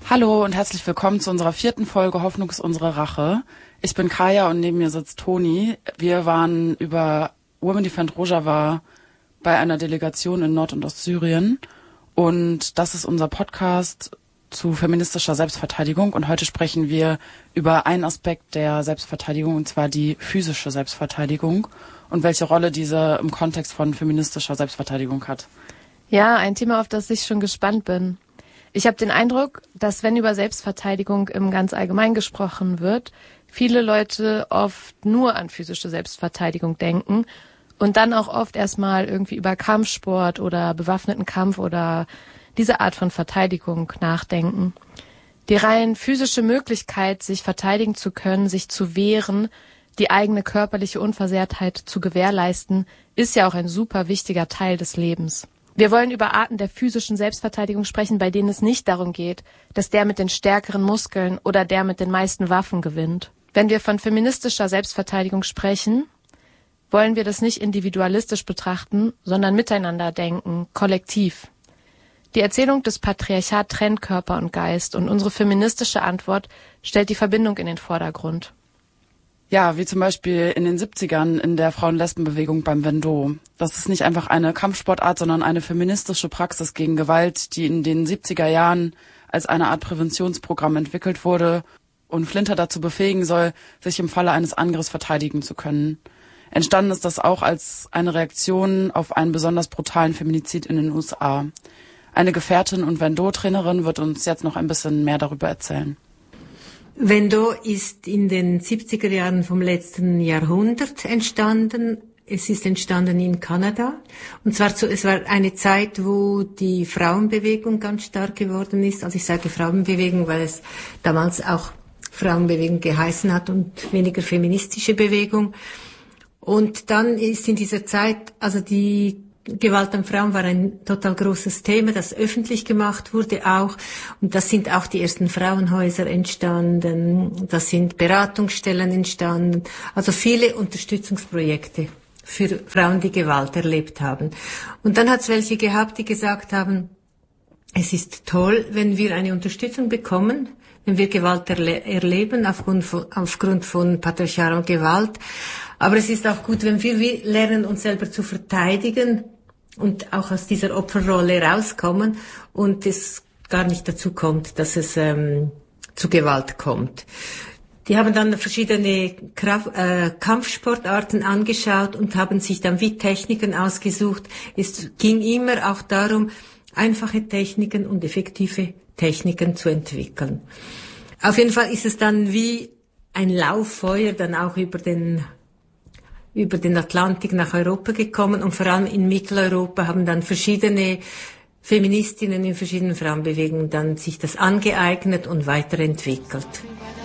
Hallo und herzlich willkommen zu unserer 4. Folge Hoffnung ist unsere Rache. Ich bin Kaya und neben mir sitzt Toni. Wir waren über Women Defend Rojava bei einer Delegation in Nord- und Ostsyrien. Und das ist unser Podcast zu feministischer Selbstverteidigung. Und heute sprechen wir über einen Aspekt der Selbstverteidigung, und zwar die physische Selbstverteidigung und welche Rolle diese im Kontext von feministischer Selbstverteidigung hat. Ja, ein Thema, auf das ich schon gespannt bin. Ich habe den Eindruck, dass wenn über Selbstverteidigung im ganz Allgemein gesprochen wird, viele Leute oft nur an physische Selbstverteidigung denken und dann auch oft erstmal irgendwie über Kampfsport oder bewaffneten Kampf oder diese Art von Verteidigung nachdenken. Die rein physische Möglichkeit, sich verteidigen zu können, sich zu wehren, die eigene körperliche Unversehrtheit zu gewährleisten, ist ja auch ein super wichtiger Teil des Lebens. Wir wollen über Arten der physischen Selbstverteidigung sprechen, bei denen es nicht darum geht, dass der mit den stärkeren Muskeln oder der mit den meisten Waffen gewinnt. Wenn wir von feministischer Selbstverteidigung sprechen, wollen wir das nicht individualistisch betrachten, sondern miteinander denken, kollektiv. Die Erzählung des Patriarchat trennt Körper und Geist und unsere feministische Antwort stellt die Verbindung in den Vordergrund. Ja, wie zum Beispiel in den 70ern in der Frauen-Lesben-Bewegung beim Vendôme. Das ist nicht einfach eine Kampfsportart, sondern eine feministische Praxis gegen Gewalt, die in den 70er Jahren als eine Art Präventionsprogramm entwickelt wurde und Flinter dazu befähigen soll, sich im Falle eines Angriffs verteidigen zu können. Entstanden ist das auch als eine Reaktion auf einen besonders brutalen Feminizid in den USA. Eine Gefährtin und Vendôme-Trainerin wird uns jetzt noch ein bisschen mehr darüber erzählen. Vendôme ist in den 70er Jahren vom letzten Jahrhundert entstanden. Es ist entstanden in Kanada. Und zwar es war eine Zeit, wo die Frauenbewegung ganz stark geworden ist. Also ich sage Frauenbewegung, weil es damals auch Frauenbewegung geheißen hat und weniger feministische Bewegung. Und dann ist in dieser Zeit, also die Gewalt an Frauen war ein total großes Thema, das öffentlich gemacht wurde auch. Und das sind auch die ersten Frauenhäuser entstanden, das sind Beratungsstellen entstanden, also viele Unterstützungsprojekte für Frauen, die Gewalt erlebt haben. Und dann hat es welche gehabt, die gesagt haben, es ist toll, wenn wir eine Unterstützung bekommen, wenn wir Gewalt erleben aufgrund von patriarchaler Gewalt. Aber es ist auch gut, wenn wir lernen, uns selber zu verteidigen und auch aus dieser Opferrolle rauskommen und es gar nicht dazu kommt, dass es zu Gewalt kommt. Die haben dann verschiedene Kampfsportarten angeschaut und haben sich dann wie Techniken ausgesucht. Es ging immer auch darum, einfache Techniken und effektive Techniken zu entwickeln. Auf jeden Fall ist es dann wie ein Lauffeuer dann auch über den Atlantik nach Europa gekommen und vor allem in Mitteleuropa haben dann verschiedene Feministinnen in verschiedenen Frauenbewegungen dann sich das angeeignet und weiterentwickelt.